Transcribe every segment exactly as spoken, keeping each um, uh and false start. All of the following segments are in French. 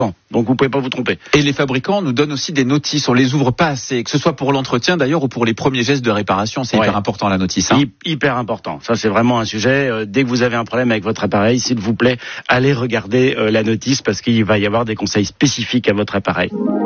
Bon, donc vous pouvez pas vous tromper. Et les fabricants nous donnent aussi des notices, on les ouvre pas assez, que ce soit pour l'entretien d'ailleurs ou pour les premiers gestes de réparation, c'est ouais. hyper important la notice. Hein. Hy- hyper important, ça c'est vraiment un sujet. Euh, dès que vous avez un problème avec votre appareil, s'il vous plaît, allez regarder euh, la notice parce qu'il va y avoir des conseils spécifiques à votre appareil.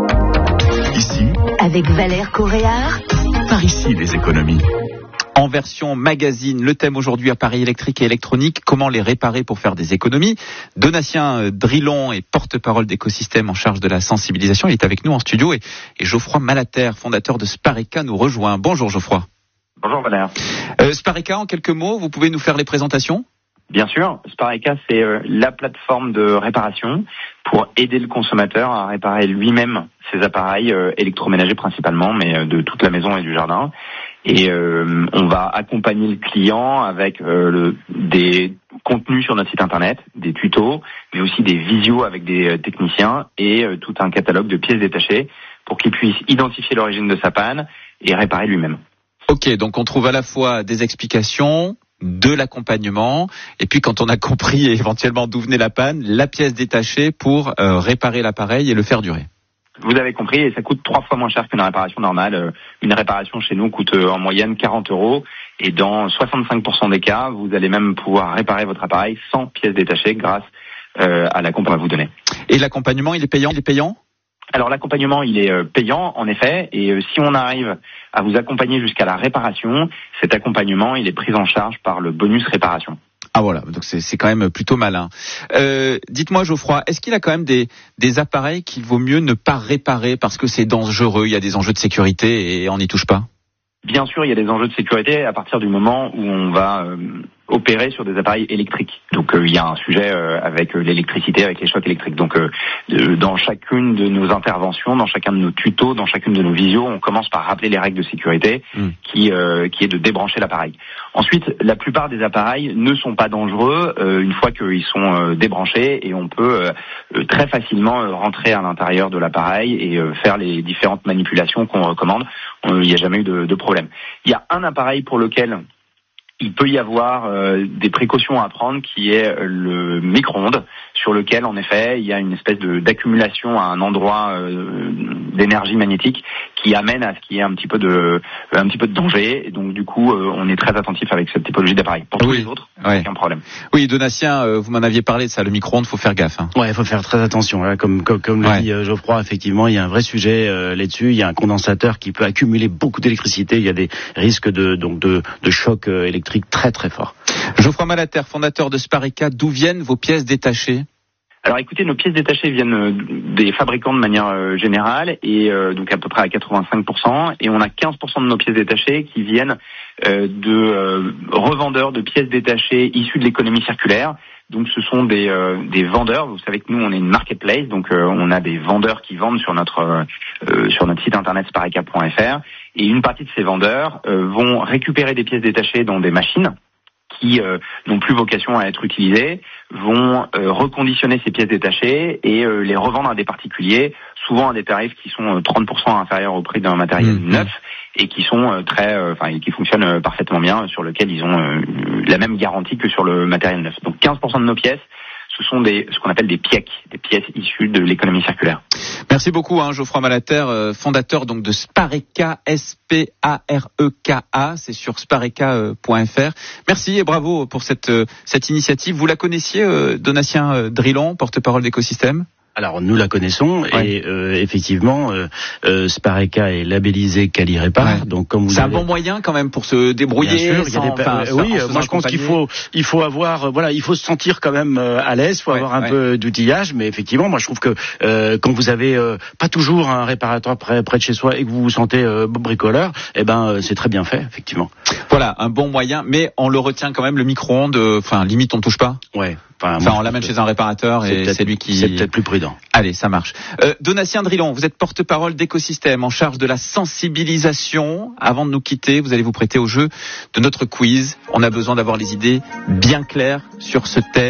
Ici, avec Valère Coréard, par ici les économies. En version magazine, le thème aujourd'hui, appareils électriques et électroniques, comment les réparer pour faire des économies. Donatien Drillon est porte-parole d'écosystème en charge de la sensibilisation. Il est avec nous en studio et, et Geoffroy Malater, fondateur de Spareka, nous rejoint. Bonjour Geoffroy. Bonjour Valère. Euh, Spareka, en quelques mots, vous pouvez nous faire les présentations ? Bien sûr, Spareka c'est euh, la plateforme de réparation pour aider le consommateur à réparer lui-même ses appareils euh, électroménagers principalement, mais euh, de toute la maison et du jardin. Et euh, on va accompagner le client avec euh, le, des contenus sur notre site internet, des tutos, mais aussi des visios avec des euh, techniciens et euh, tout un catalogue de pièces détachées pour qu'il puisse identifier l'origine de sa panne et réparer lui-même. Ok, donc on trouve à la fois des explications, de l'accompagnement, et puis quand on a compris éventuellement d'où venait la panne, la pièce détachée pour euh, réparer l'appareil et le faire durer. Vous avez compris, et ça coûte trois fois moins cher qu'une réparation normale. Une réparation chez nous coûte en moyenne quarante euros, et dans soixante-cinq pour cent des cas, vous allez même pouvoir réparer votre appareil sans pièces détachées grâce euh, à l'accompagnement qu'on va vous donner. Et l'accompagnement, il est payant, il est payant ? Alors l'accompagnement, il est payant en effet, et euh, si on arrive à vous accompagner jusqu'à la réparation, cet accompagnement, il est pris en charge par le bonus réparation. Ah voilà, donc c'est, c'est quand même plutôt malin. Euh, dites-moi Geoffroy, est-ce qu'il y a quand même des, des appareils qu'il vaut mieux ne pas réparer parce que c'est dangereux, il y a des enjeux de sécurité et on n'y touche pas ? Bien sûr, il y a des enjeux de sécurité à partir du moment où on va euh, opérer sur des appareils électriques. Donc euh, il y a un sujet euh, avec euh, l'électricité, avec les chocs électriques. Donc euh, euh, dans chacune de nos interventions, dans chacun de nos tutos, dans chacune de nos visios, on commence par rappeler les règles de sécurité mmh. qui, euh, qui est de débrancher l'appareil. Ensuite, la plupart des appareils ne sont pas dangereux euh, une fois qu'ils sont euh, débranchés, et on peut euh, très facilement euh, rentrer à l'intérieur de l'appareil et euh, faire les différentes manipulations qu'on recommande. Il n'y a jamais eu de, de problème. Il y a un appareil pour lequel il peut y avoir euh, des précautions à prendre, qui est le micro-ondes, sur lequel en effet il y a une espèce de d'accumulation à un endroit euh, d'énergie magnétique qui amène à ce qu'il y ait un petit peu de un petit peu de danger. Et donc du coup euh, on est très attentif avec cette typologie d'appareil. Pour tous oui. les autres, ouais. aucun problème. Oui, Donatien, euh, vous m'en aviez parlé de ça, le micro-ondes, faut faire gaffe. Hein. Ouais, il faut faire très attention. Hein. Comme comme, comme le ouais. dit euh, Geoffroy, effectivement, il y a un vrai sujet euh, là-dessus. Il y a un condensateur qui peut accumuler beaucoup d'électricité. Il y a des risques de donc de de choc euh, électrique très très fort. Geoffroy Malater, fondateur de Spareka, d'où viennent vos pièces détachées ? Alors écoutez, nos pièces détachées viennent des fabricants de manière euh, générale, et euh, donc à peu près à quatre-vingt-cinq pour cent, et on a quinze pour cent de nos pièces détachées qui viennent euh, de euh, revendeurs de pièces détachées issues de l'économie circulaire. Donc ce sont des, euh, des vendeurs. Vous savez que nous on est une marketplace, donc euh, on a des vendeurs qui vendent sur notre euh, sur notre site internet spareka point f r, et une partie de ces vendeurs euh, vont récupérer des pièces détachées dans des machines qui euh, n'ont plus vocation à être utilisées, vont euh, reconditionner ces pièces détachées et euh, les revendre à des particuliers, souvent à des tarifs qui sont euh, trente pour cent inférieurs au prix d'un matériel mmh. neuf, et qui sont euh, très, enfin, euh, qui fonctionnent euh, parfaitement bien, sur lequel ils ont euh, la même garantie que sur le matériel neuf. Donc quinze pour cent de nos pièces, ce sont des, ce qu'on appelle des P I E C, des pièces issues de l'économie circulaire. Merci beaucoup, hein, Geoffroy Malater, euh, fondateur donc de Spareka, S P A R E K A, c'est sur spareka point f r. Merci et bravo pour cette euh, cette initiative. Vous la connaissiez, euh, Donatien euh, Drillon, porte-parole d'écosystème ? Alors nous la connaissons, ouais. et euh, effectivement euh, euh, Spareka est labellisé Quali-Répar, ouais. donc comme vous c'est avez... un bon moyen quand même pour se débrouiller. Bien sûr, sans, il y a des... enfin, euh, oui, moi je pense qu'il faut il faut avoir voilà il faut se sentir quand même euh, à l'aise, il faut ouais, avoir un ouais. peu d'outillage, mais effectivement moi je trouve que euh, quand vous avez euh, pas toujours un réparateur près près de chez soi et que vous vous sentez euh, bricoleur, eh ben euh, c'est très bien fait effectivement. Voilà, un bon moyen, mais on le retient quand même, le micro-ondes, enfin limite on touche pas. Ouais. Enfin, enfin on l'amène chez un réparateur et c'est lui qui... C'est peut-être plus prudent. Allez, ça marche. Euh, Donatien Drillon, vous êtes porte-parole d'écosystème en charge de la sensibilisation. Avant de nous quitter, vous allez vous prêter au jeu de notre quiz. On a besoin d'avoir les idées bien claires sur ce thème.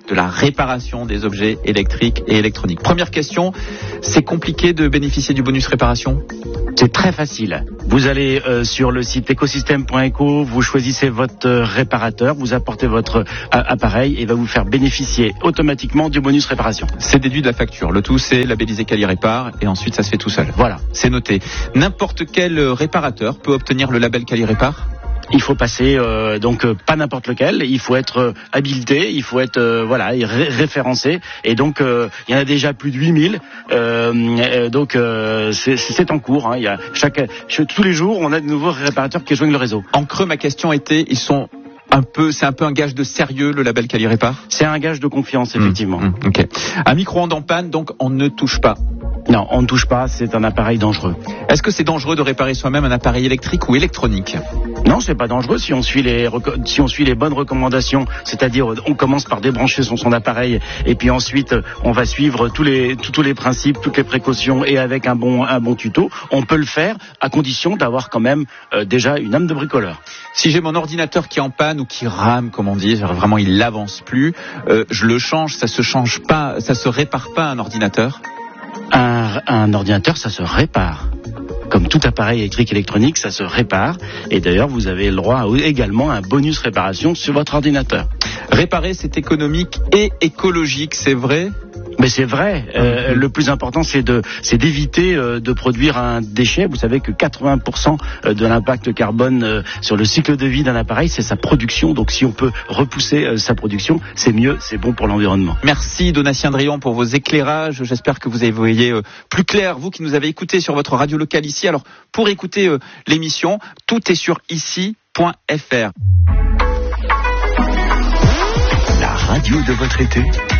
de la réparation des objets électriques et électroniques. Première question, c'est compliqué de bénéficier du bonus réparation ? C'est très facile. Vous allez euh, sur le site écosystème point éco, vous choisissez votre euh, réparateur, vous apportez votre euh, appareil et va vous faire bénéficier automatiquement du bonus réparation. C'est déduit de la facture. Le tout, c'est labellisé Quali-Répar et ensuite ça se fait tout seul. Voilà. C'est noté. N'importe quel réparateur peut obtenir le label Quali-Répar ? Il faut passer euh, donc euh, pas n'importe lequel, il faut être euh, habilité, il faut être euh, voilà ré- référencé et donc euh, il y en a déjà plus de huit mille euh, euh, donc euh, c'est, c'est en cours hein. Il y a chaque, chaque tous les jours on a de nouveaux réparateurs qui joignent le réseau. En creux, ma question était, ils sont un peu, c'est un peu un gage de sérieux le label Quali-Répar ? C'est un gage de confiance effectivement. Mmh, mmh, ok. Un micro-ondes en panne, donc on ne touche pas. Non, on ne touche pas, c'est un appareil dangereux. Est-ce que c'est dangereux de réparer soi-même un appareil électrique ou électronique ? Non, c'est pas dangereux si on suit les si on suit les bonnes recommandations, c'est-à-dire on commence par débrancher son, son appareil et puis ensuite on va suivre tous les tous, tous les principes, toutes les précautions et avec un bon un bon tuto, on peut le faire à condition d'avoir quand même euh, déjà une âme de bricoleur. Si j'ai mon ordinateur qui est en panne ou qui rame, comme on dit, vraiment il n'avance plus, euh, je le change, ça se change pas, ça se répare pas un ordinateur ? Un, un ordinateur, ça se répare. Comme tout appareil électrique électronique, ça se répare. Et d'ailleurs, vous avez le droit à, également à un bonus réparation sur votre ordinateur. Réparer, c'est économique et écologique, c'est vrai ? Mais c'est vrai. Euh, mmh. Le plus important, c'est de, c'est d'éviter euh, de produire un déchet. Vous savez que quatre-vingts pour cent de l'impact carbone euh, sur le cycle de vie d'un appareil, c'est sa production. Donc, si on peut repousser euh, sa production, c'est mieux, c'est bon pour l'environnement. Merci Donatien Drillon pour vos éclairages. J'espère que vous avez voyé euh, plus clair, vous qui nous avez écoutés sur votre radio locale ici. Alors, pour écouter euh, l'émission, tout est sur ici point f r. La radio de votre été.